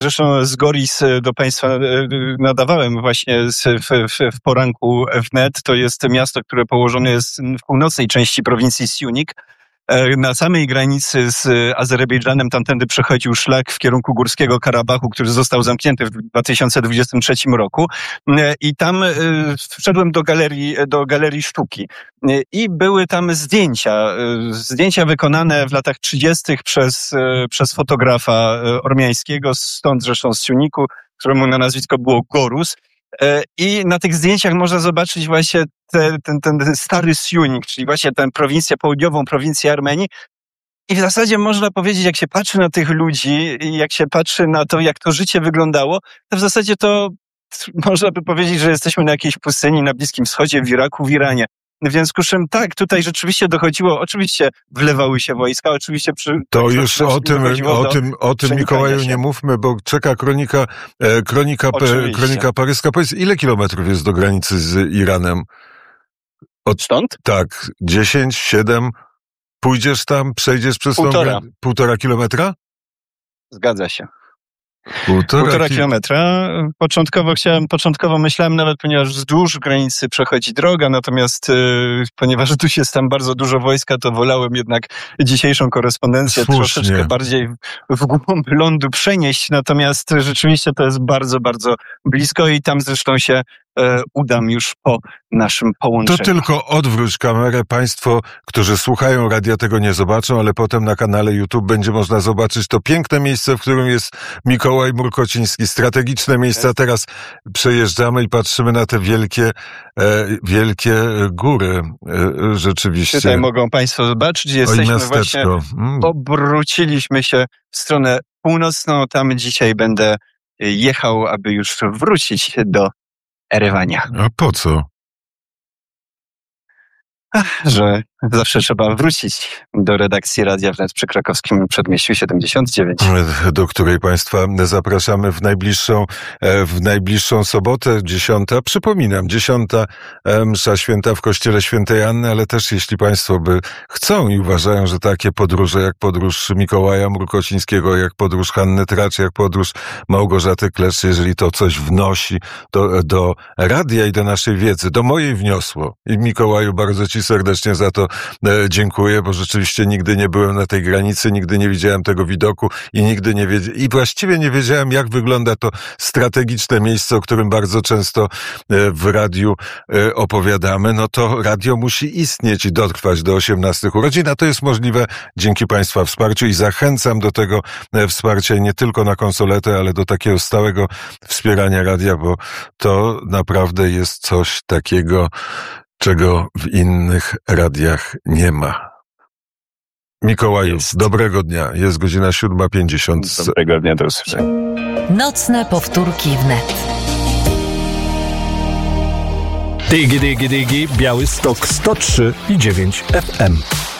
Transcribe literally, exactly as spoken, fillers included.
Zresztą z Goris do Państwa nadawałem właśnie w, w, w poranku wnet. To jest miasto, które położone jest w północnej części prowincji Syunik. Na samej granicy z Azerbejdżanem tamtędy przechodził szlak w kierunku Górskiego Karabachu, który został zamknięty w dwa tysiące dwudziestym trzecim roku. I tam wszedłem do galerii, do galerii sztuki. I były tam zdjęcia. Zdjęcia wykonane w latach trzydziestych przez, przez fotografa ormiańskiego, stąd zresztą z Syuniku, któremu na nazwisko było Gorus. I na tych zdjęciach można zobaczyć właśnie te, ten, ten stary Syunik, czyli właśnie tę prowincję, południową prowincję Armenii. I w zasadzie można powiedzieć, jak się patrzy na tych ludzi i jak się patrzy na to, jak to życie wyglądało, to w zasadzie to można by powiedzieć, że jesteśmy na jakiejś pustyni na Bliskim Wschodzie, w Iraku, w Iranie. W związku z czym tak, tutaj rzeczywiście dochodziło, oczywiście wlewały się wojska, oczywiście przy... To już o tym, o tym, o tym Mikołaju się nie mówmy, bo czeka kronika, e, kronika, e, kronika paryska. Powiedz, ile kilometrów jest do granicy z Iranem? Od stąd? Tak, dziesięć, siedem. Pójdziesz tam, przejdziesz przez Półtora. tą... Półtora kilometra? Zgadza się. Półtora, Półtora ki... kilometra. Początkowo chciałem, początkowo myślałem nawet, ponieważ wzdłuż granicy przechodzi droga, natomiast yy, ponieważ tu jest tam bardzo dużo wojska, to wolałem jednak dzisiejszą korespondencję Słusznie. troszeczkę bardziej w głąb lądu przenieść, natomiast rzeczywiście to jest bardzo, bardzo blisko i tam zresztą się e, udam już po naszym połączeniu. To tylko odwróć kamerę. Państwo, którzy słuchają radia, tego nie zobaczą, ale potem na kanale YouTube będzie można zobaczyć to piękne miejsce, w którym jest Mikołaj Murkociński. Strategiczne miejsca. Teraz przejeżdżamy i patrzymy na te wielkie, e, wielkie góry. E, rzeczywiście. Tutaj mogą Państwo zobaczyć. Jesteśmy właśnie, mm. obróciliśmy się w stronę północną. Tam dzisiaj będę jechał, aby już wrócić do Erywania. A po co? Ach, że zawsze trzeba wrócić do redakcji Radia Wnet przy krakowskim Przedmieściu siedemdziesiąt dziewięć. Do której Państwa zapraszamy w najbliższą, w najbliższą sobotę, dziesiąta. Przypominam, dziesiąta msza święta w Kościele Świętej Anny, ale też jeśli Państwo by chcą i uważają, że takie podróże jak podróż Mikołaja Murkocińskiego, jak podróż Hanny Tracz, jak podróż Małgorzaty Klesz, jeżeli to coś wnosi do, do radia i do naszej wiedzy, do mojej wniosło. I Mikołaju, bardzo Ci serdecznie za to e, dziękuję, bo rzeczywiście nigdy nie byłem na tej granicy, nigdy nie widziałem tego widoku i nigdy nie wiedziałem, i właściwie nie wiedziałem, jak wygląda to strategiczne miejsce, o którym bardzo często e, w radiu e, opowiadamy. No to radio musi istnieć i dotrwać do osiemnastych urodzin, a to jest możliwe dzięki Państwa wsparciu i zachęcam do tego e, wsparcia nie tylko na konsoletę, ale do takiego stałego wspierania radia, bo to naprawdę jest coś takiego, czego w innych radiach nie ma. Mikołaju, jest. Dobrego dnia. Jest godzina siódma pięćdziesiąt. Dobrego dnia, do usłyszenia. Nocne powtórki wnet. Dygi, dygi, dygi, Białystok sto trzy i dziewięć F M.